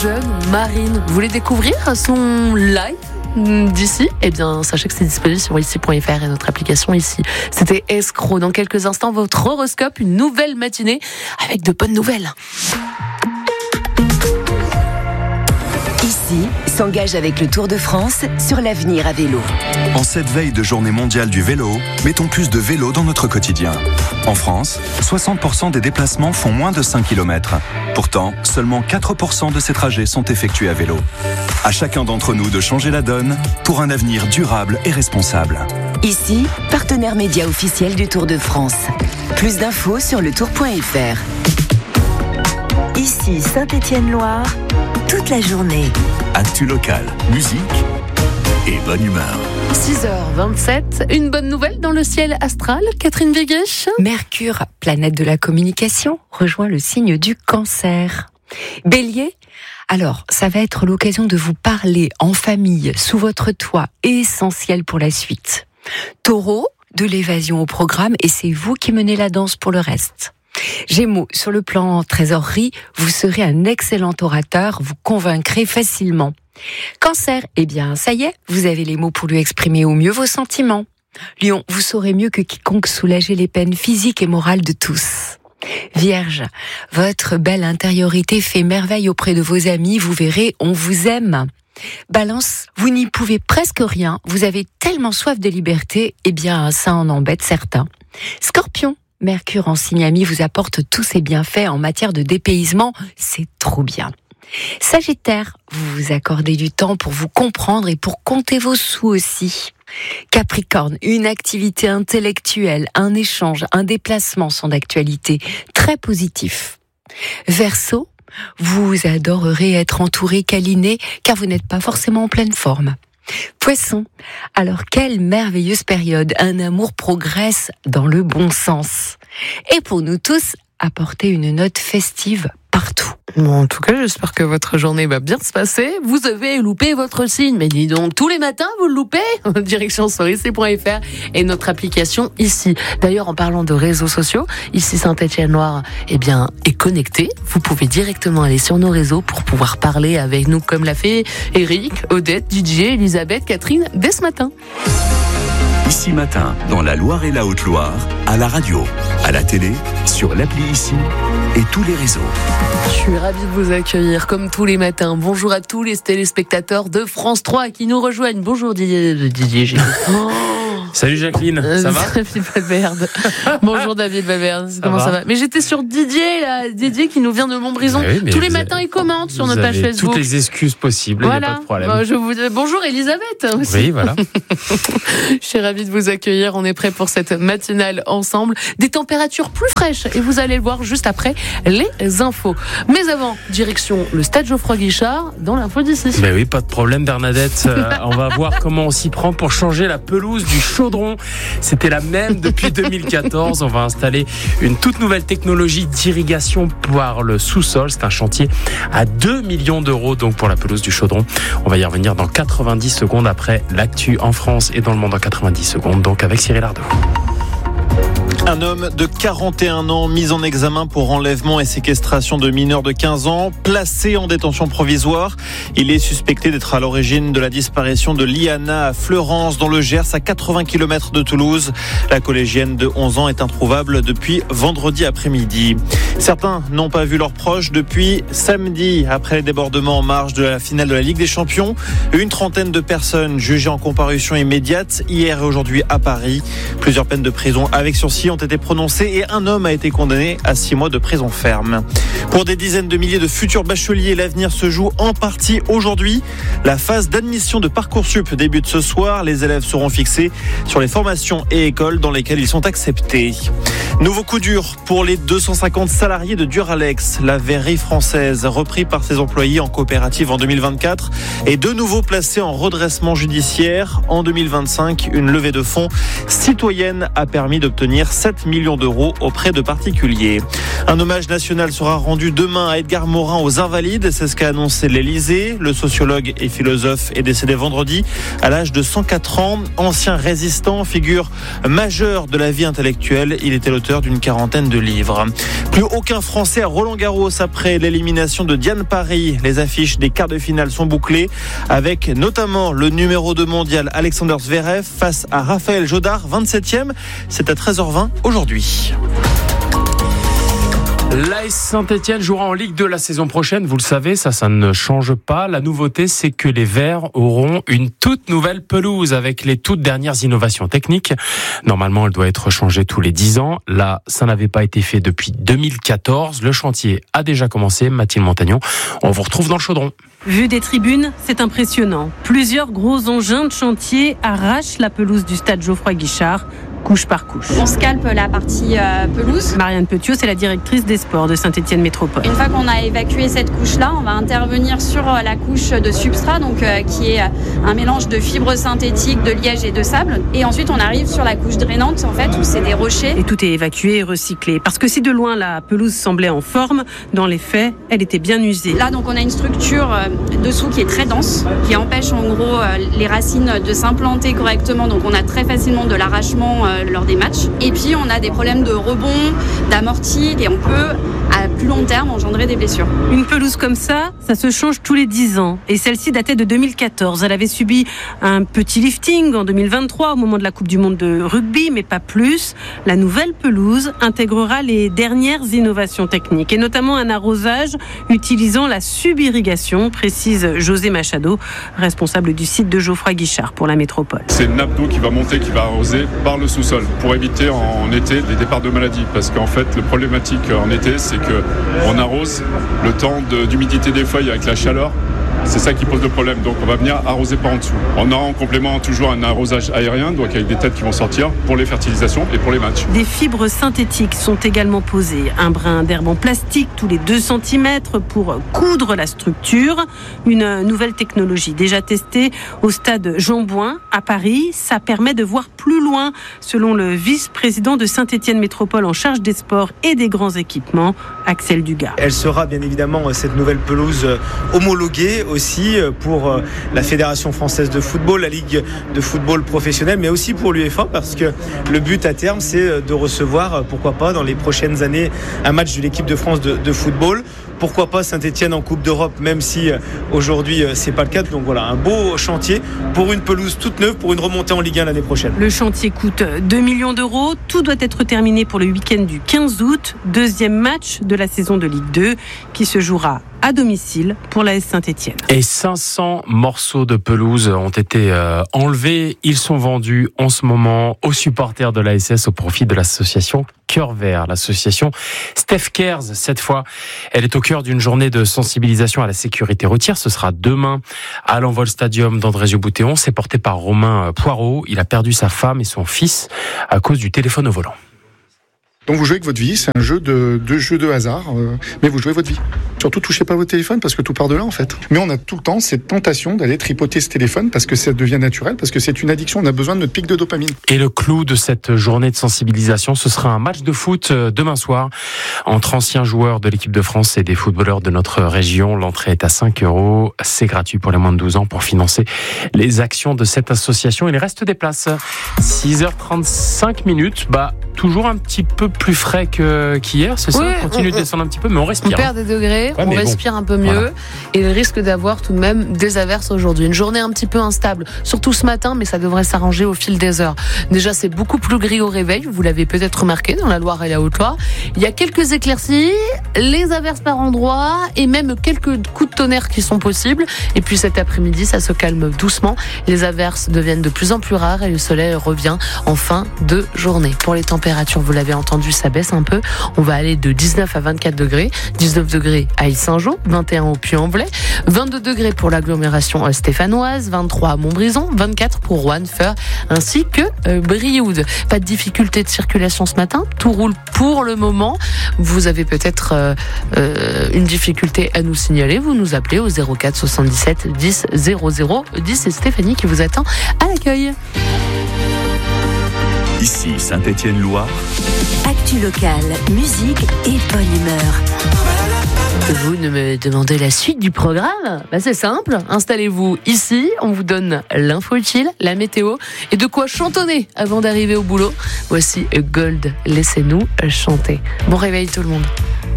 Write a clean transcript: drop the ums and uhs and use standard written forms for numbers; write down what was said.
jeune Marine. Vous voulez découvrir son live d'ici? Eh bien, sachez que c'est disponible sur ici.fr et notre application ici. C'était Escroc. Dans quelques instants, votre horoscope, une nouvelle matinée avec de bonnes nouvelles. Ici s'engage avec le Tour de France sur l'avenir à vélo. En cette veille de journée mondiale du vélo, mettons plus de vélo dans notre quotidien. En France, 60% des déplacements font moins de 5 km. Pourtant, seulement 4% de ces trajets sont effectués à vélo. À chacun d'entre nous de changer la donne pour un avenir durable et responsable. Ici, partenaire média officiel du Tour de France. Plus d'infos sur letour.fr. Ici Saint-Étienne-Loire, toute la journée. Actu locale, musique et bonne humeur. 6h27, une bonne nouvelle dans le ciel astral, Catherine Béguet. Mercure, planète de la communication, rejoint le signe du Cancer. Bélier, alors ça va être l'occasion de vous parler en famille, sous votre toit, essentiel pour la suite. Taureau, de l'évasion au programme et c'est vous qui menez la danse pour le reste. Gémeaux, sur le plan trésorerie, vous serez un excellent orateur, vous convaincrez facilement. Cancer, eh bien ça y est, vous avez les mots pour lui exprimer au mieux vos sentiments. Lion, vous saurez mieux que quiconque soulager les peines physiques et morales de tous. Vierge, votre belle intériorité fait merveille auprès de vos amis, vous verrez, on vous aime. Balance, vous n'y pouvez presque rien, vous avez tellement soif de liberté, eh bien ça en embête certains. Scorpion, Mercure en signe ami vous apporte tous ses bienfaits en matière de dépaysement, c'est trop bien. Sagittaire, vous vous accordez du temps pour vous comprendre et pour compter vos sous aussi. Capricorne, une activité intellectuelle, un échange, un déplacement sont d'actualité, très positif. Verseau, vous adorerez être entouré, câliné, car vous n'êtes pas forcément en pleine forme. Poisson, alors quelle merveilleuse période, un amour progresse dans le bon sens. Et pour nous tous, apportez une note festive partout. Bon, en tout cas, j'espère que votre journée va bien se passer. Vous avez loupé votre signe, mais dis donc, tous les matins, vous le loupez. Direction sur ici.fr et notre application ici. D'ailleurs, en parlant de réseaux sociaux, ici Saint-Étienne-Loire, eh bien, est connecté. Vous pouvez directement aller sur nos réseaux pour pouvoir parler avec nous, comme l'a fait Eric, Odette, Didier, Elisabeth, Catherine, dès ce matin. Ici matin, dans la Loire et la Haute-Loire, à la radio, à la télé, sur l'appli Ici et tous les réseaux. Je suis ravie de vous accueillir comme tous les matins. Bonjour à tous les téléspectateurs de France 3 qui nous rejoignent. Bonjour Didier. Salut Jacqueline, ça va? David Baberde. Bonjour David Baberde, comment ça va? Mais j'étais sur Didier, là, Didier qui nous vient de Montbrison. Oui, tous les matins, il commente sur notre page Facebook. Toutes les excuses possibles, voilà. Il n'y a pas de problème. Bonjour Elisabeth aussi. Oui, voilà. Je suis ravie de vous accueillir. On est prêts pour cette matinale ensemble. Des températures plus fraîches et vous allez le voir juste après les infos. Mais avant, direction le stade Geoffroy-Guichard dans l'info d'ici. Mais oui, pas de problème Bernadette. On va voir comment on s'y prend pour changer la pelouse du Chaudron. C'était la même depuis 2014. On va installer une toute nouvelle technologie d'irrigation par le sous-sol. C'est un chantier à 2 millions d'euros donc pour la pelouse du Chaudron. On va y revenir dans 90 secondes après l'actu en France et dans le monde en 90 secondes. Donc avec Cyril Ardo. Un homme de 41 ans mis en examen pour enlèvement et séquestration de mineurs de 15 ans, placé en détention provisoire. Il est suspecté d'être à l'origine de la disparition de Liana à Fleurance dans le Gers à 80 km de Toulouse. La collégienne de 11 ans est introuvable depuis vendredi après-midi. Certains n'ont pas vu leurs proches depuis samedi après les débordements en marge de la finale de la Ligue des Champions. Une trentaine de personnes jugées en comparution immédiate hier et aujourd'hui à Paris. Plusieurs peines de prison avec sursis ont été prononcées et un homme a été condamné à 6 mois de prison ferme. Pour des dizaines de milliers de futurs bacheliers, l'avenir se joue en partie aujourd'hui. La phase d'admission de Parcoursup débute ce soir. Les élèves seront fixés sur les formations et écoles dans lesquelles ils sont acceptés. Nouveau coup dur pour les 250 salariés de Duralex. La verrerie française, repris par ses employés en coopérative en 2024, est de nouveau placée en redressement judiciaire. En 2025, une levée de fonds citoyenne a permis d'obtenir 7 millions d'euros auprès de particuliers. Un hommage national sera rendu demain à Edgar Morin aux Invalides. C'est ce qu'a annoncé l'Élysée. Le sociologue et philosophe est décédé vendredi à l'âge de 104 ans. Ancien résistant, figure majeure de la vie intellectuelle. Il était l'auteur d'une quarantaine de livres. Plus aucun Français à Roland-Garros après l'élimination de Diane Parry. Les affiches des quarts de finale sont bouclées avec notamment le numéro 2 mondial Alexander Zverev face à Raphaël Jodard, 27e. C'est à 13h20 aujourd'hui. L'AS Saint-Etienne jouera en Ligue 2 la saison prochaine, vous le savez, ça ne change pas. La nouveauté, c'est que les Verts auront une toute nouvelle pelouse avec les toutes dernières innovations techniques. Normalement, elle doit être changée tous les 10 ans. Là, ça n'avait pas été fait depuis 2014. Le chantier a déjà commencé. Mathilde Montagnon, on vous retrouve dans le chaudron. Vu des tribunes, c'est impressionnant. Plusieurs gros engins de chantier arrachent la pelouse du stade Geoffroy-Guichard, couche par couche. On scalpe la partie pelouse. Marianne Petiot, c'est la directrice des sports de Saint-Etienne Métropole. Une fois qu'on a évacué cette couche-là, on va intervenir sur la couche de substrat, donc qui est un mélange de fibres synthétiques, de liège et de sable. Et ensuite, on arrive sur la couche drainante, en fait, où c'est des rochers. Et tout est évacué et recyclé. Parce que si de loin la pelouse semblait en forme, dans les faits, elle était bien usée. Là, donc, on a une structure dessous qui est très dense, qui empêche en gros les racines de s'implanter correctement. Donc, on a très facilement de l'arrachement lors des matchs. Et puis, on a des problèmes de rebond, d'amorti, et on peut, à plus long terme, engendrer des blessures. Une pelouse comme ça se change tous les 10 ans. Et celle-ci datait de 2014. Elle avait subi un petit lifting en 2023 au moment de la Coupe du Monde de rugby, mais pas plus. La nouvelle pelouse intégrera les dernières innovations techniques, et notamment un arrosage utilisant la subirrigation, précise José Machado, responsable du site de Geoffroy-Guichard pour la métropole. C'est une nappe d'eau qui va monter, qui va arroser par le sous-sol pour éviter en été des départs de maladies. Parce qu'en fait, le problématique en été, c'est qu'on arrose le temps d'humidité des feuilles avec la chaleur. C'est ça qui pose le problème. Donc on va venir arroser par en dessous. On a en complément toujours un arrosage aérien, donc avec des têtes qui vont sortir pour les fertilisations et pour les matchs. Des fibres synthétiques sont également posées. Un brin d'herbe en plastique tous les 2 cm pour coudre la structure. Une nouvelle technologie déjà testée au stade Jean-Bouin à Paris. Ça permet de voir plus loin, selon le vice-président de Saint-Etienne Métropole en charge des sports et des grands équipements, Axel Dugas. Elle sera bien évidemment cette nouvelle pelouse homologuée aussi pour la Fédération française de football, la Ligue de football professionnel, mais aussi pour l'UEFA, parce que le but à terme, c'est de recevoir, pourquoi pas, dans les prochaines années, un match de l'équipe de France de football. Pourquoi pas Saint-Etienne en Coupe d'Europe, même si aujourd'hui c'est pas le cas. Donc voilà, un beau chantier pour une pelouse toute neuve, pour une remontée en Ligue 1 l'année prochaine. Le chantier coûte 2 millions d'euros. Tout doit être terminé pour le week-end du 15 août. Deuxième match de la saison de Ligue 2 qui se jouera à domicile pour l'AS Saint-Etienne. Et 500 morceaux de pelouse ont été enlevés. Ils sont vendus en ce moment aux supporters de l'ASS au profit de l'association Cœur Vert, l'association Steph Cares. Cette fois, elle est au cœur d'une journée de sensibilisation à la sécurité routière. Ce sera demain à l'Envol Stadium d'Andrézieux-Bouthéon. C'est porté par Romain Poirot. Il a perdu sa femme et son fils à cause du téléphone au volant. Donc vous jouez avec votre vie, c'est un jeu de hasard, mais vous jouez votre vie. Surtout touchez pas votre téléphone parce que tout part de là en fait. Mais on a tout le temps cette tentation d'aller tripoter ce téléphone parce que ça devient naturel, parce que c'est une addiction, on a besoin de notre pic de dopamine. Et le clou de cette journée de sensibilisation, ce sera un match de foot demain soir entre anciens joueurs de l'équipe de France et des footballeurs de notre région. L'entrée est à 5 €, c'est gratuit pour les moins de 12 ans pour financer les actions de cette association. Il reste des places. 6h35, toujours un petit peu plus frais qu'hier, c'est ça? Oui, on continue de descendre un petit peu, mais on respire. On perd des degrés, on respire un peu mieux, voilà. Et il risque d'avoir tout de même des averses aujourd'hui. Une journée un petit peu instable, surtout ce matin, mais ça devrait s'arranger au fil des heures. Déjà, c'est beaucoup plus gris au réveil, vous l'avez peut-être remarqué dans la Loire et la Haute-Loire. Il y a quelques éclaircies, les averses par endroits et même quelques coups de tonnerre qui sont possibles. Et puis cet après-midi, ça se calme doucement. Les averses deviennent de plus en plus rares et le soleil revient en fin de journée. Pour les températures, vous l'avez entendu, ça baisse un peu. On va aller de 19 à 24 degrés. 19 degrés à Ille-Saint-Jean, 21 au Puy-en-Velay, 22 degrés pour l'agglomération stéphanoise, 23 à Montbrison, 24 pour Roanne, Feurs, ainsi que Brioude. Pas de difficulté de circulation ce matin. Tout roule pour le moment. Vous avez peut-être une difficulté à nous signaler. Vous nous appelez au 04 77 10 00 10. C'est Stéphanie qui vous attend à l'accueil. Ici Saint-Étienne-Loire. Actu locale, musique et bonne humeur. Vous ne me demandez la suite du programme ? C'est simple, installez-vous ici, on vous donne l'info utile, la météo et de quoi chantonner avant d'arriver au boulot. Voici Gold, laissez-nous chanter. Bon réveil tout le monde.